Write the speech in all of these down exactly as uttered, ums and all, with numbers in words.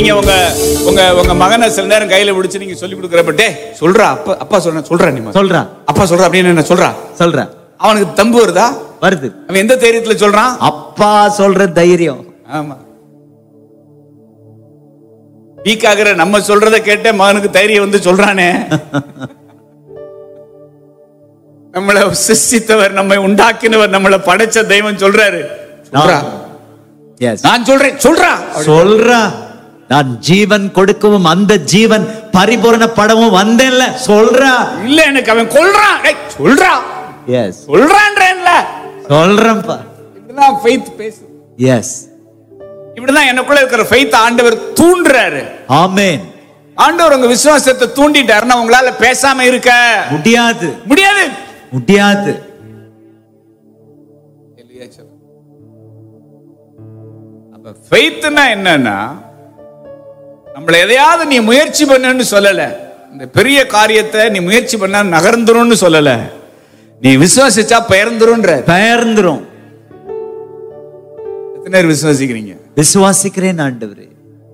நீங்க உங்க உங்க உங்க மகனை சில நேரம் கையில பிடிச்சு நீங்க சொல்லி கொடுக்கறப்பட்டே சொல்றா அப்பா அப்பா சொல்றேன் சொல்றேன் நீ சொல்றா அப்பா சொல்ற அப்படின்னு என்ன சொல்றா சொல்றேன். அவனுக்கு தம்பு வருதா? வருது. அவன் எந்த தைரியத்துல சொல்றான்? அப்பா சொல்ற தைரியம். ஆமா. வீக்காகிற நம்ம சொல்றத கேட்ட மகனுக்கு தைரியம் வந்து சொல்றானே. நம்மளை சிருஷ்டித்தவர், நம்மை உண்டாக்கினவர், நம்மளை படைச்ச தெய்வம் சொல்றாரு. நான் சொல்றேன் சொல்றா சொல்றா. நான் ஜீவன் கொடுக்கவும் அந்த ஜீவன் பரிபூரணப்படவும் வந்தேன்ல சொல்றா. இல்ல எனக்கு அவன் கொல்றான். சொல்றா. எஸ் சொல்றான்றேன்ல சொல்றேன்ப்பா. இப்படிதான் ஃபெய்த் பேசு. எஸ் இப்படிதான் எனக்குள்ள இருக்கிற ஃபெய்த் ஆண்டவர் தூண்டுறாரு. ஆமென். ஆண்டவர் உங்க விசுவாசத்தை தூண்டிட்டாருன்னா உங்களால பேசாம இருக்க முடியாது. முடியாது முடியாது. அப்ப ஃபெய்த்னா என்னன்னா, நம்மள எதையாவது நீ முயற்சி பண்ணுன்னு சொல்லல. இந்த பெரிய காரியத்தை நீ முயற்சி பண்ணா நகர்ந்துரும்னு சொல்லல. நீ விசுவாசிச்சா பெயர்ந்துரும்ன்ற. பெயர்ந்துரும். எத்தனை பேர் விசுவாசிக்கிறீங்க? விசுவாசிக்கிறேன் ஆண்டவரே.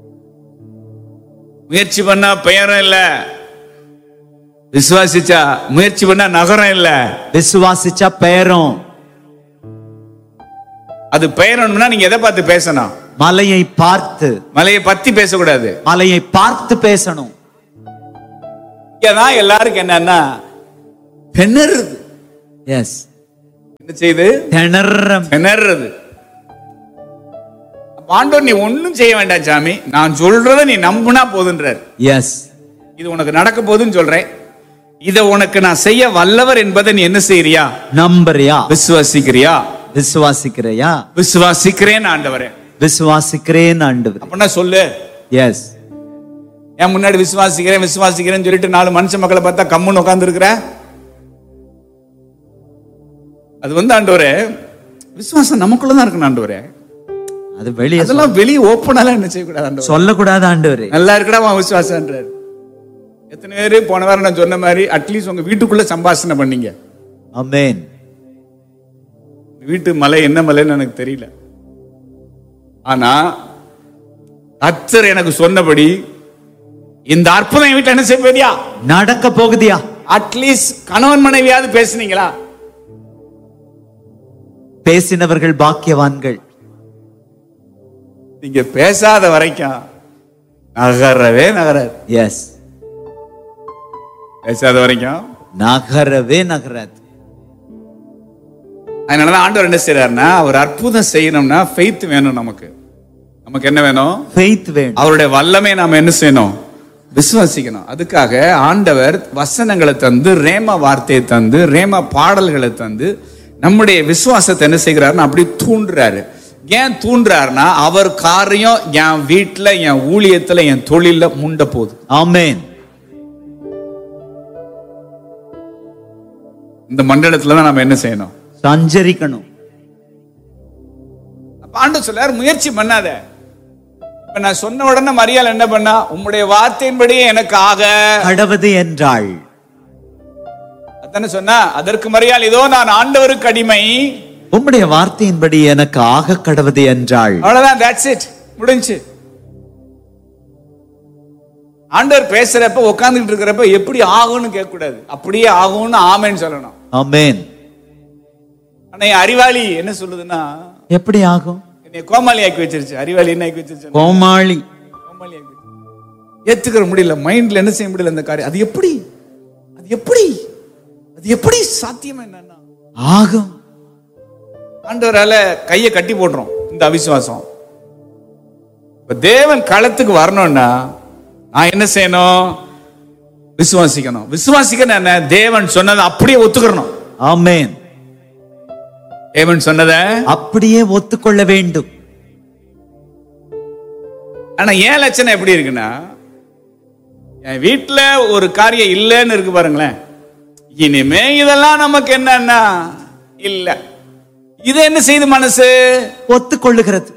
முயற்சி பண்ணா பெயரும் இல்ல, விசுவாசிச்சா முயற்சி பண்ணா நகரம் இல்ல. விசுவாசிச்சா பெயரும். அது பெயரணும்னா நீங்க எதை பார்த்து பேசணும்? மலையை பார்த்து. மலையை பத்தி பேசக்கூடாது, மலையை பார்த்து பேசணும். இங்கதான் எல்லாருக்கும் என்னன்னா திணறுது. எஸ் என்ன செய்யுது? திணறது திணறது. ஆண்டவர் நீ ஒன்னும் செய்ய வேண்டாம் சாமி, நான் சொல்றத நீ நம்புனா போதுன்றார். எஸ் இது உனக்கு நடக்க போதுன்னு சொல்றேன், இத உனக்கு நான் செய்ய வல்லவர் என்பதை நீ என்ன செய்யறியா? நம்புறியா? விசுவாசிக்கிறியா? விசுவாசிக்கிறியா? விசுவாசிக்கிறேன் ஆண்டவரே. விசுவாசிக்கிறேன் ஆண்டவரே. அப்படின்னா சொல்லு. எஸ் என் முன்னாடி விசுவாசிக்கிறேன் விசுவாசிக்கிறேன்னு சொல்லிட்டு நாலு மனுஷ மக்களை பார்த்தா கம்முன்னு உட்கார்ந்து இருக்கிற. அது வந்து ஆண்டவரே விசுவாசம் நமக்குள்ளதான் இருக்கணும் ஆண்டவரே. அது வெளியே, அதெல்லாம் வெளியே ஓப்பனால என்ன செய்யக்கூடாது, சொல்லக்கூடாது ஆண்டவரே. நல்லா இருக்கடா அவன் விசுவாசம்ன்றாரு. எத்தனை பேரு போன வாரம் நான் சொன்ன மாதிரி அட்லீஸ்ட் உங்க வீட்டுக்குள்ள சம்பாஷணை பண்ணீங்க. ஆமென். வீட்டு மலை என்ன மலைன்னு எனக்கு தெரியல, ஆனா கர்த்தர் எனக்கு சொன்னபடி இந்த அற்புதம் வீட்டுல என்ன செய்ய போதியா? நடக்க போகுதியா? அட்லீஸ்ட் கணவன் மனைவியாவது பேசுனீங்களா? பேசினவர்கள் பாக்கியவான்கள். நீங்க பேசாத வரைக்கும் நகரவே நகராது. எஸ் பேசாத வரைக்கும் நகரவே நகராது. அதனாலதான் ஆண்டவர் என்ன செய்யறாருன்னா, அவர் அற்புதம் செய்யணும்னா ஃபெய்த் வேணும். நமக்கு நமக்கு என்ன வேணும்? ஃபெய்த் வேணும். அவருடைய வல்லமை நாம என்ன செய்யணும்? விசுவாசிக்கணும். அதுக்காக ஆண்டவர் வசனங்களை தந்து, ரேம வார்த்தையை தந்து, ரேம பாடல்களை தந்து நம்முடைய விசுவாசத்தை என்ன செய்கிறாருன்னா அப்படி தூண்டுறாரு. ஏன் தூண்டுறாருன்னா, அவர் காரியம் என் வீட்டுல, என் ஊழியத்துல, என் தொழில முண்ட போகுது. ஆமென். இந்த மண்டலத்துல தான் நம்ம என்ன செய்யணும்? சஞ்சரிக்கணும். ஆண்டவர் சொல்றாரு முயற்சி பண்ணாத. இப்ப நான் சொன்ன உடனே மரியாள் என்ன பண்ணா? உம்முடைய வார்த்தையின்படியே எனக்கு ஆக கடவது என்றாள். அதானே சொன்னா. அதற்கு மரியாள், இதோ நான் ஆண்டவருக்கு அடிமை, உம்முடைய வார்த்தையின்படி எனக்கு ஆக கடவது என்றாள். அவ்வளவுதான். That's it. முடிஞ்சு. ஆண்டவர் பேசுறப்ப உட்கார்ந்துட்டு இருக்கிறப்ப எப்படி ஆகும்னு கேட்க கூடாது, அப்படியே ஆகும்னு ஆமென் சொல்லணும். ஆமென். ஆனா அறிவாளி என்ன சொல்லுதுன்னா, எப்படி ஆகும்? என்னை கோமாளி ஆக்கி வச்சிருச்சு. அறிவாளி என்ன ஆக்கி வச்சிருச்சு? கோமாளி. கோமாளி ஆக்கி ஏத்துக்கிற முடியல, மைண்ட்ல என்ன செய்ய முடியல அந்த காரியம். அது எப்படி அது எப்படி அது எப்படி சாத்தியம் என்னன்னா ஆகும். ஆண்டவரால கையை கட்டி போடுறோம் இந்த அவிசுவாசம். இப்ப தேவன் களத்துக்கு வரணும்னா நான் என்ன செய்யணும்? விசுவாசிக்கணும். விசுவாசிக்கணும் என்ன? தேவன் சொன்னதை அப்படியே ஒத்துக்கணும். ஆமென். தேவன் சொன்னதை அப்படியே ஒத்துக்கொள்ள வேண்டும். ஆனா ஏன் லட்சணம் எப்படி இருக்குன்னா, என் வீட்டுல ஒரு காரியம் இல்லைன்னு இருக்கு பாருங்களேன், இனிமே இதெல்லாம் நமக்கு என்னன்னா இல்ல, இதை என்ன செய்து மனசு ஒத்துக்கொள்ளுகிறது.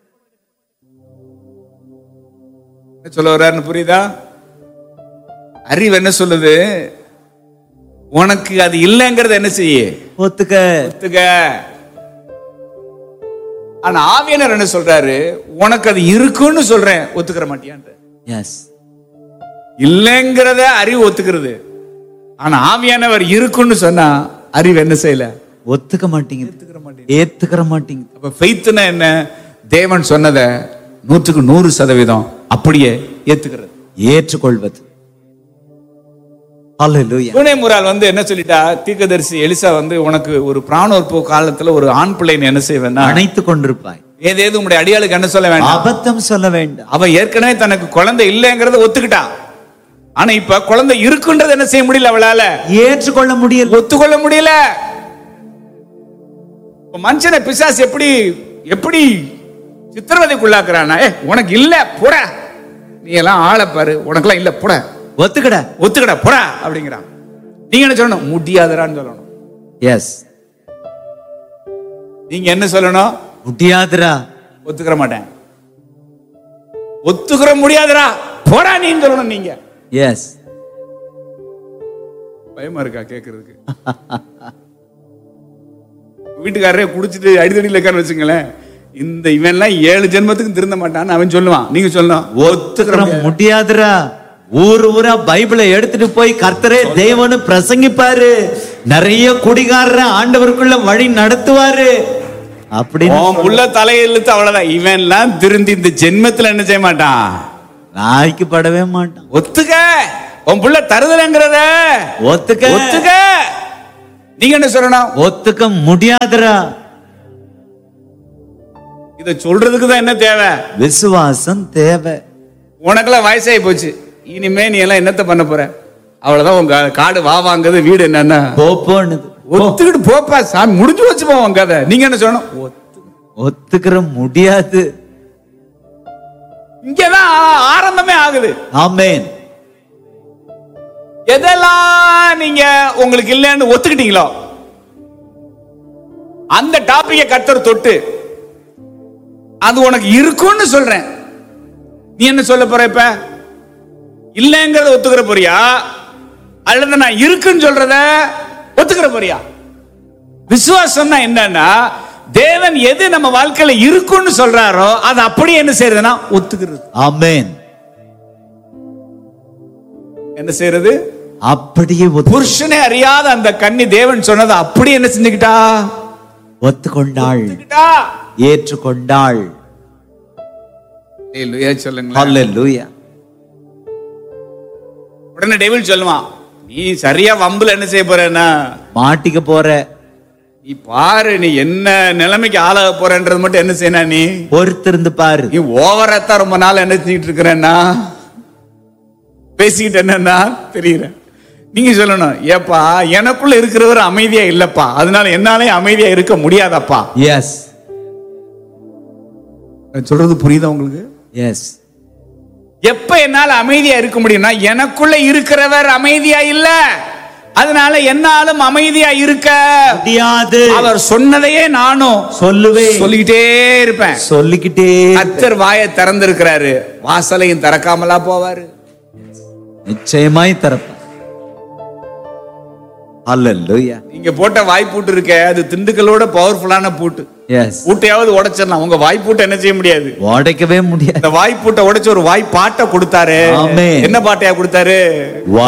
சொல்ல வர்றாருன்னு புரியுதா? அறிவு என்ன சொல்லுது? உனக்கு அது இல்லைங்கிறத என்ன செய்ய? ஒத்துக்க. ஒத்துக்க. ஆனா ஆவியானவர் என்ன சொல்றாரு, உனக்கு அது இருக்குன்னு சொல்றேன், ஒத்துக்கிற மாட்டியான்ற. எஸ். இல்லைங்கிறத அறிவு ஒத்துக்கிறது. ஆனா ஆவியானவர் இருக்குன்னு சொன்னா அறிவு என்ன செய்யல, ஒத்துக்க மாட்டீங்க, ஏத்துக்கிற மாட்டீங்க. அப்ப ஃபெய்த்னா என்ன, தேவன் சொன்னதை நூற்றுக்கு நூறு சதவீதம் அப்படியே ஏத்துக்கிறது, ஏற்றுக்கொள்வது. ஹல்லேலூயா. முறால் வந்து என்ன சொல்லிட்டா, தீர்க்கதரிசி எலிசா வந்து உனக்கு ஒரு பிராணோற்பு காலத்துல ஒரு ஆண் பிள்ளைன்னு என்ன செய்வேன்னா அணைத்து கொண்டிருப்பாய். ஏதேது உங்களுடைய அடியாளுக்கு என்ன சொல்ல வேண்டாம், அபத்தம் சொல்ல வேண்டாம். அவன் ஏற்கனவே தனக்கு குழந்தை இல்லைங்கிறத ஒத்துக்கிட்டான். ஆனா இப்ப குழந்தை இருக்குன்றது என்ன செய்ய முடியல, அவளால ஏற்றுக்கொள்ள முடியல, ஒத்துக்கொள்ள முடியல. மனுஷனை பிசாசு எப்படி எப்படி சித்திரவதைக்குள்ளாக்குறானா, ஏ உனக்கு இல்ல போட, நீ எல்லாம் ஆளை பாரு, உனக்கெல்லாம் இல்ல போட, ஒத்துக்கட ஒத்துக்கட போடா அப்படிங்கிறான். நீங்க என்ன சொல்லணும், முடியாதரான்னு சொல்லணும். எஸ். நீங்க என்ன சொல்லணும், முடியாதுரா, ஒத்துக்கிற மாட்டேன், ஒத்துக்கிற முடியாதுரா போடா நீன்னு சொல்லணும் நீங்க. எஸ். பயமா இருக்கா கேக்குறதுக்கு? வீட்டுக்காரரே குடிச்சிட்டு அடிதடியில் இருக்கான்னு வச்சுங்களேன், இந்த இவன் எல்லாம் ஏழு ஜென்மத்துக்கு திருந்த மாட்டான்னு அவன் சொல்லுவான். நீங்க சொல்லணும், ஒத்துக்கிற முடியாதுரா. ஊர் ஊரா பைபிளை எடுத்துட்டு போய் கர்த்தரே தேவனு பிரசங்கிப்பாரு, நிறைய குடிகாரர ஆண்டவருக்குள்ள வழி நடத்துவாரு அப்படின்னு உள்ள தலையெழுத்து. அவ்வளவுதான், இவன் எல்லாம் திருந்தி இந்த ஜென்மத்துல என்ன செய்ய மாட்டான், நாய்க்கு படவே மாட்டான். ஒத்துக்க, உன் புள்ள தருதலைங்கிறத ஒத்துக்க, ஒத்துக்க. நீங்க என்ன சொல்லணும், ஒத்துக்க முடியாதுரா. இத சொல்றதுக்கு தான் என்ன தேவை, விசுவாசம் தேவை. உனக்கெல்லாம் வயசாகி போச்சு, இனிமே நீ எல்லாம் என்னத்த பண்ண போற, அவ்வளவுதான், உங்க காடு வா வாங்குது, வீடு என்னன்னா போப்போன்னு ஒத்துக்கிட்டு போப்பா சாமி, முடிஞ்சு வச்சு போவோம் கதை. நீங்க என்ன சொல்லணும், ஒத்துக்கிற முடியாது. இங்கதான் ஆரம்பமே ஆகுது. ஆமென். எதெல்லாம் நீங்க உங்களுக்கு இல்லைன்னு ஒத்துக்கிட்டீங்களோ அந்த டாபிக்கை கர்த்தர் தொட்டு அது உனக்கு இருக்குன்னு சொல்றேன், நீ என்ன சொல்ல போற, இப்ப இல்லைங்கிறத ஒத்துக்கிற போறியா, அல்லது நான் இருக்குன்னு சொல்றத ஒத்துக்கிற போறியா? விசுவாசம்னா என்னன்னா, தேவன் எது நம்ம வாழ்க்கையில இருக்குன்னு சொல்றாரோ அது அப்படியே என்ன செய்யறதுன்னா ஒத்துக்கிறது. ஆமென். என்ன செய்யறது, அப்படியே புருஷனே அறியாத அந்த கன்னி தேவன் சொன்னதை அப்படியே என்ன செஞ்சுக்கிட்டா, ஒத்துக்கொண்டாள், ஏற்றுக்கொண்டாள். சொல்லுங்க. உடனே டேவிட் சொல்லுவான், நீ சரியா வம்புல என்ன செய்ய போறேன்னா மாட்டிக்க போற, நீ பாரு நீ என்ன நிலைமைக்கு ஆளாக போறன்றது மட்டும் என்ன செய்யணும், நீ பொறுத்திருந்து பாரு. நீ ஓவராத்தான் ரொம்ப நாள் என்ன செஞ்சுட்டு இருக்கிறேன்னா பேசிக்கிட்டு என்னன்னா தெரியற. நீங்க சொல்லணும், ஏப்பா எனக்குள்ள இருக்கிறவர் அமைதியா இல்லப்பா, அதனால என்னாலே அமைதியா இருக்க முடியாதப்பா. எஸ். சொல்றது புரியுதா உங்களுக்கு? எஸ். எப்ப என்னால அமைதியா இருக்க முடியும்னா எனக்குள்ள இருக்கிறவர் அமைதியா இல்ல, அதனால என்னாலும் அமைதியா இருக்க முடியாது. அவர் சொன்னதையே நானும் சொல்லுவேன், சொல்லிக்கிட்டே இருப்பேன், சொல்லிக்கிட்டே. கர்த்தர் வாயை திறந்திருக்கிறாரு, வாசலையும் திறக்காமலா போவாரு, நிச்சயமாய் திறப்பார். ஹல்லேலூயா. நீங்க போட்ட வாய்ப்பூட்டு இருக்க, அது திண்டுக்கலோட பவர்ஃபுல்லான பூட்டு. எஸ். பூட்டையாவது உடைச்சிடலாம், உங்க வாய்ப்பூட்டை என்ன செய்ய முடியாது, உடைக்கவே முடியாது. இந்த வாய்ப்பூட்டை உடைச்சு ஒரு வாய் பாட்டை கொடுத்தாரு. ஆமென். என்ன பாட்டையா கொடுத்தாரு,